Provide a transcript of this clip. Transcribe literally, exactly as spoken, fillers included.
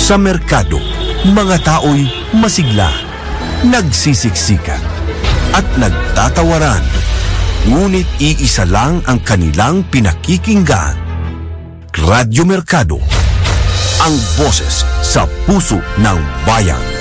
Sa merkado, mga tao'y masigla, nagsisiksikan, at nagtatawaran. Ngunit iisa lang ang kanilang pinakikinggan. Radyo Merkado, ang boses sa puso ng bayan.